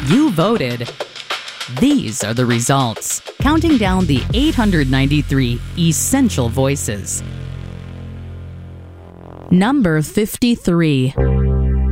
You voted. These are the results, counting down the 893 essential voices. Number 53.